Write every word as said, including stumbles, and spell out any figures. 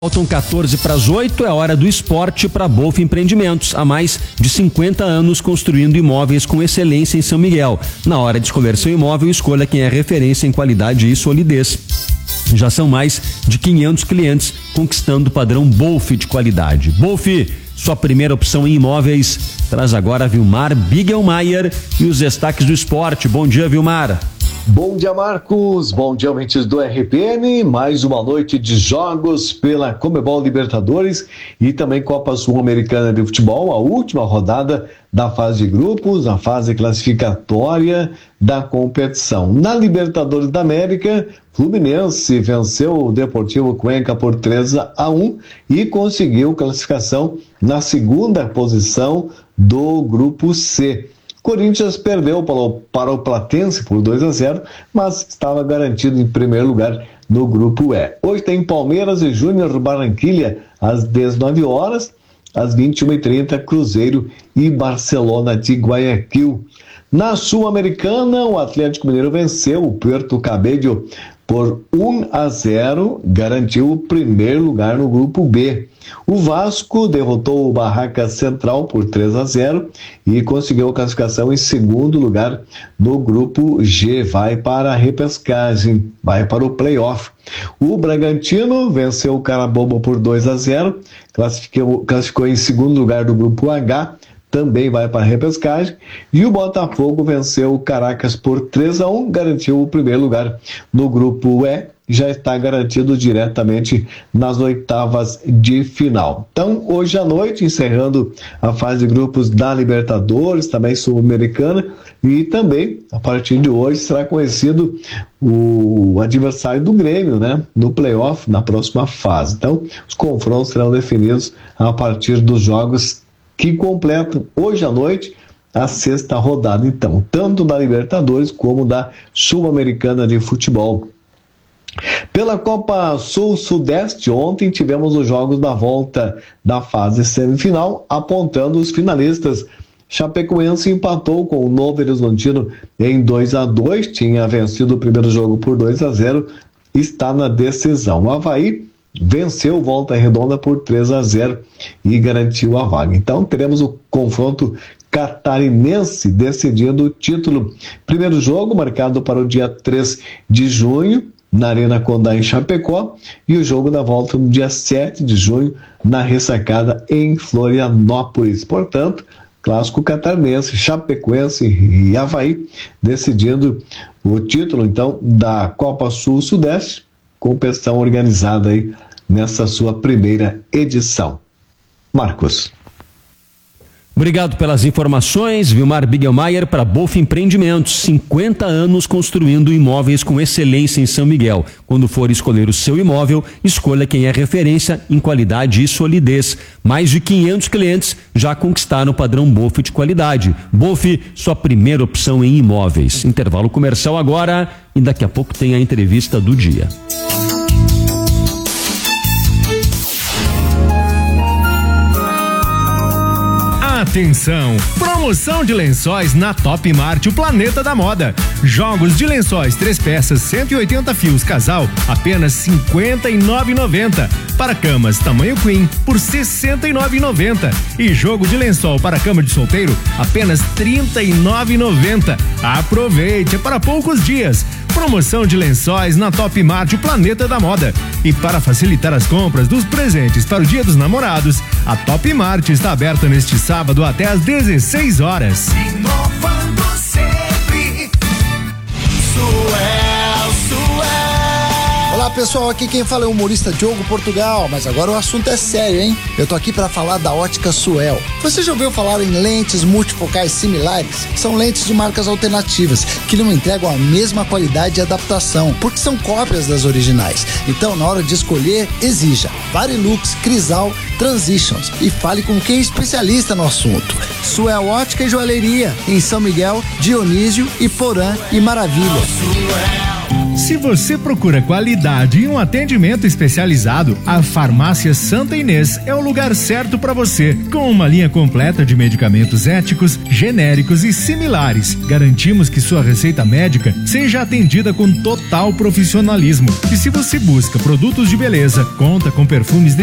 Faltam quatorze para as oito, é hora do esporte para Bolf Empreendimentos. Há mais de cinquenta anos construindo imóveis com excelência em São Miguel. Na hora de escolher seu imóvel, escolha quem é referência em qualidade e solidez. Já são mais de quinhentos clientes conquistando o padrão Bolf de qualidade. Bolf, sua primeira opção em imóveis. Traz agora Vilmar Bigelmaier e os destaques do esporte. Bom dia, Vilmar. Bom dia, Marcos. Bom dia, ouvintes do R P N. Mais uma noite de jogos pela Conmebol Libertadores e também Copa Sul-Americana de Futebol, a última rodada da fase de grupos, a fase classificatória da competição. Na Libertadores da América, Fluminense venceu o Deportivo Cuenca por três a um e conseguiu classificação na segunda posição do grupo C. Corinthians perdeu para o, para o Platense por dois a zero, mas estava garantido em primeiro lugar no grupo E. Hoje tem Palmeiras e Júnior Barranquilla às dezenove horas, às vinte e uma e trinta, Cruzeiro e Barcelona de Guayaquil. Na Sul-Americana, o Atlético Mineiro venceu o Puerto Cabello por um a zero, garantiu o primeiro lugar no grupo B. O Vasco derrotou o Barracas Central por três a zero e conseguiu a classificação em segundo lugar no grupo G. Vai para a repescagem, vai para o playoff. O Bragantino venceu o Carabobo por dois a zero, classificou, classificou em segundo lugar do grupo H, também vai para a repescagem, e o Botafogo venceu o Caracas por três a um, garantiu o primeiro lugar no grupo E, já está garantido diretamente nas oitavas de final. Então, hoje à noite, encerrando a fase de grupos da Libertadores, também Sul-Americana, e também, a partir de hoje, será conhecido o adversário do Grêmio, né, no playoff, na próxima fase. Então, os confrontos serão definidos a partir dos jogos que completam hoje à noite a sexta rodada, então, tanto da Libertadores como da Sul-Americana de Futebol. Pela Copa Sul-Sudeste, ontem tivemos os jogos da volta da fase semifinal, apontando os finalistas. Chapecoense empatou com o Novo Horizontino em dois a dois, tinha vencido o primeiro jogo por dois a zero, está na decisão. O Avaí venceu Volta Redonda por três a zero e garantiu a vaga. Então teremos o confronto catarinense decidindo o título. Primeiro jogo marcado para o dia três de junho na Arena Condá em Chapecó e o jogo da volta no dia sete de junho na Ressacada em Florianópolis. Portanto, clássico catarinense, Chapecoense e Avaí decidindo o título então da Copa Sul-Sudeste, competição organizada aí nessa sua primeira edição. Marcos. Obrigado pelas informações, Vilmar Bigelmaier para Bolf Empreendimentos, cinquenta anos construindo imóveis com excelência em São Miguel. Quando for escolher o seu imóvel, escolha quem é referência em qualidade e solidez. Mais de quinhentos clientes já conquistaram o padrão Bolf de qualidade. Bolf, sua primeira opção em imóveis. Intervalo comercial agora e daqui a pouco tem a entrevista do dia. Atenção! Promoção de lençóis na Top Mart, o planeta da moda. Jogos de lençóis, três peças, cento e oitenta fios, casal, apenas cinquenta e nove reais e noventa centavos. Para camas, tamanho queen, por sessenta e nove reais e noventa centavos. E jogo de lençol para cama de solteiro, apenas trinta e nove reais e noventa centavos. Aproveite, é para poucos dias. Promoção de lençóis na Top Mart, o planeta da moda. E para facilitar as compras dos presentes para o Dia dos Namorados, a Top Mart está aberta neste sábado até às dezesseis horas. Inovando sempre. Suel, Suel. Olá pessoal, aqui quem fala é o humorista Diogo Portugal, mas agora o assunto é sério, hein? Eu tô aqui pra falar da Ótica Suel. Você já ouviu falar em lentes multifocais similares? São lentes de marcas alternativas, que não entregam a mesma qualidade e adaptação, porque são cópias das originais. Então, na hora de escolher, exija Varilux, Crisal, Transitions e fale com quem é especialista no assunto. Suel Ótica e Joalheria, em São Miguel, Dionísio, Iporã e Maravilha. Se Se você procura qualidade e um atendimento especializado, a Farmácia Santa Inês é o lugar certo para você. Com uma linha completa de medicamentos éticos, genéricos e similares, garantimos que sua receita médica seja atendida com total profissionalismo. E se você busca produtos de beleza, conta com perfumes de